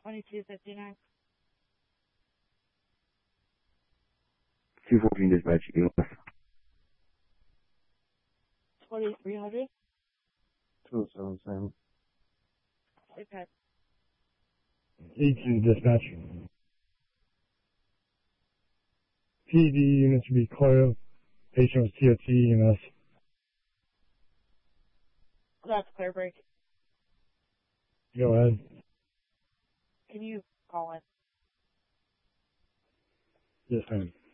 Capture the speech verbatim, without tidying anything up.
twenty-two fifty-nine. two fourteen dispatch, E M S. twenty-three hundred. two seven seven. Okay. eighteen dispatch. P D unit should be clear. Patient was T O T E M S. That's clear break. Go ahead. Can you call in? Yes, ma'am.